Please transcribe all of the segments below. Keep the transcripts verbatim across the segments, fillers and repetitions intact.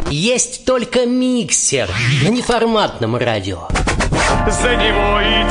Есть только миксер на неформатном радио. За него и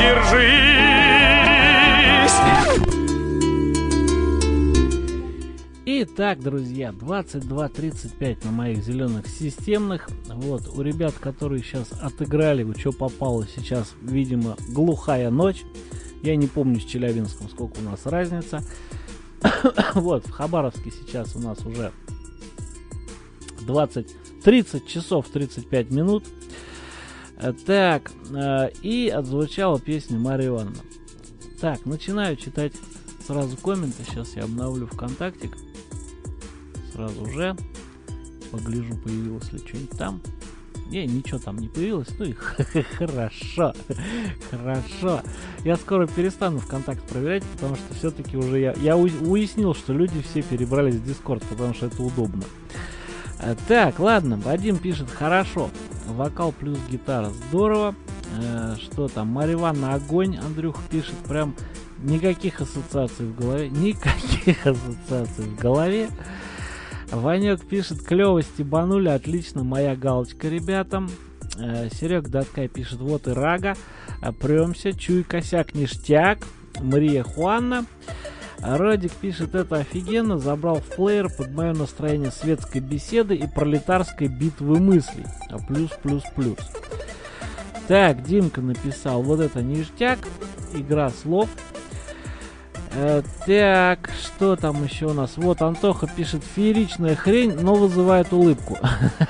держись. Итак, друзья, двадцать два тридцать пять на моих зеленых системных. Вот, у ребят, которые сейчас отыграли, у чего попало сейчас, видимо, глухая ночь. Я не помню с Челябинском, сколько у нас разница. Вот, в Хабаровске сейчас у нас уже двадцать тридцать часов тридцать пять минут. Так, и отзвучала песня Марья Ивановна. Так, начинаю читать сразу комменты. Сейчас я обновлю ВКонтактик. Сразу же погляжу, появилось ли что-нибудь там. Не, ничего там не появилось. Ну и хорошо. Хорошо. Я скоро перестану ВКонтакт проверять, потому что все-таки уже я, я уяснил, что люди все перебрались в Дискорд, потому что это удобно. Так, ладно, Вадим пишет: хорошо. Вокал плюс гитара, здорово. Э, что там? Марья Ивановна, огонь. Андрюха пишет: прям никаких ассоциаций в голове. Никаких ассоциаций в голове. Ванек пишет: клево стебанули, отлично, моя галочка ребятам. Э, Серег Даткай пишет: вот и рага. Премся, чуй косяк, ништяк. Мария Хуанна. Родик пишет: это офигенно, забрал в плеер под мое настроение светской беседы и пролетарской битвы мыслей. А плюс, плюс, плюс. Так, Димка написал: вот это ништяк, игра слов. Э, так, что там еще у нас? Вот Антоха пишет: фееричная хрень, но вызывает улыбку.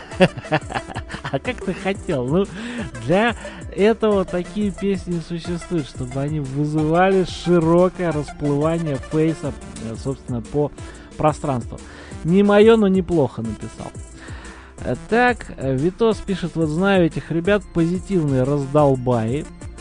А как ты хотел? Ну, для этого такие песни существуют, чтобы они вызывали широкое расплывание фейса, собственно, по пространству. Не мое, но неплохо написал. Так, Витос пишет: вот знаю этих ребят, позитивные раздолбаи.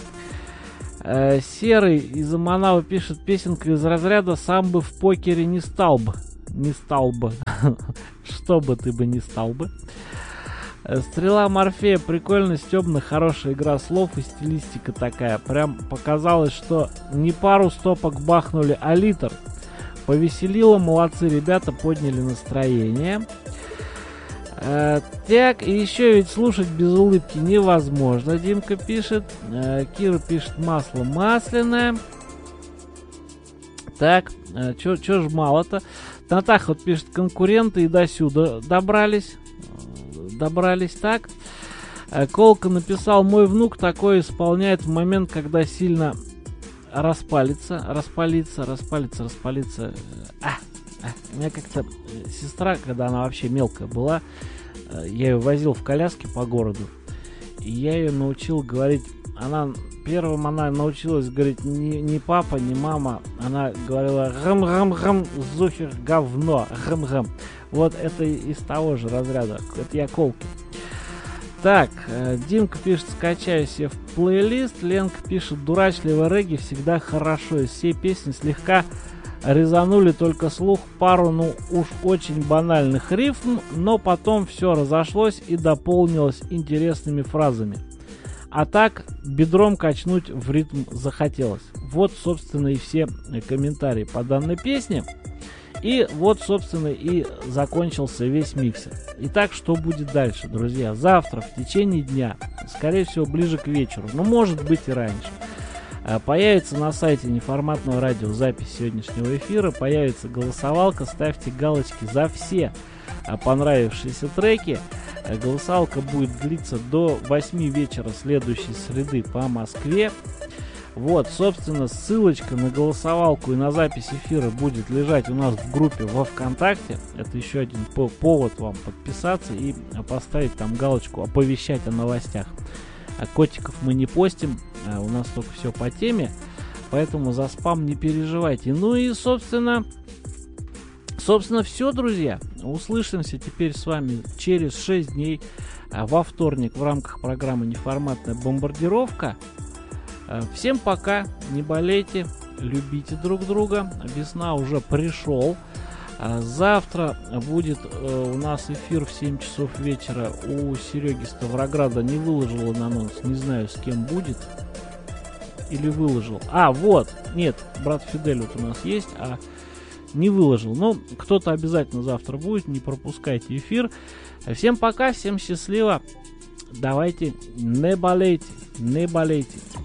Серый из Аманава пишет: песенка из разряда «Сам бы в покере не стал бы». Не стал бы. Что бы ты бы не стал бы. Стрела Морфея прикольно, стебно, хорошая игра слов и стилистика такая. Прям показалось, что не пару стопок бахнули, а литр. Повеселило, молодцы ребята, подняли настроение. Э, так, и еще ведь слушать без улыбки невозможно, Димка пишет. Э, Кира пишет: масло масляное. Так, э, чё ж мало-то. Натаха вот пишет: конкуренты и досюда добрались. Добрались так. Колка написал: мой внук такое исполняет в момент, когда сильно распалится, распалится, распалится, распалится. А, а. У меня как-то сестра, когда она вообще мелкая была, я ее возил в коляске по городу, и я ее научил говорить. Она первым она научилась говорить не, не папа, не мама. Она говорила: гам-гам-гам, зухер, говно, гам-гам. Вот это из того же разряда. Это я Колки. Так, Димка пишет: скачаю себе в плейлист. Ленка пишет: дурачливый регги всегда хорошо. Из всей песни слегка резанули только слух пару, ну уж очень банальных рифм, но потом все разошлось и дополнилось интересными фразами. А так, бедром качнуть в ритм захотелось. Вот, собственно, и все комментарии по данной песне. И вот, собственно, и закончился весь миксер. Итак, что будет дальше, друзья? Завтра, в течение дня, скорее всего, ближе к вечеру, но может быть и раньше, появится на сайте неформатного радио запись сегодняшнего эфира, появится голосовалка, ставьте галочки за все понравившиеся треки. Голосовалка будет длиться до восьми вечера следующей среды по Москве. Вот, собственно, ссылочка на голосовалку и на запись эфира будет лежать у нас в группе во ВКонтакте. Это еще один повод вам подписаться и поставить там галочку «Оповещать о новостях». А котиков мы не постим, а у нас только все по теме, поэтому за спам не переживайте. Ну и, собственно, собственно, все, друзья. Услышимся теперь с вами через шесть дней во вторник в рамках программы «Неформатная бомбардировка». Всем пока, не болейте, любите друг друга. Весна уже пришел. Завтра будет у нас эфир в семь часов вечера у Сереги Ставрограда. Не выложил он анонс, не знаю, с кем будет. Или выложил. А, вот, нет, брат Фидель вот у нас есть, а не выложил. Но кто-то обязательно завтра будет, не пропускайте эфир. Всем пока, всем счастливо. Давайте, не болейте, не болейте.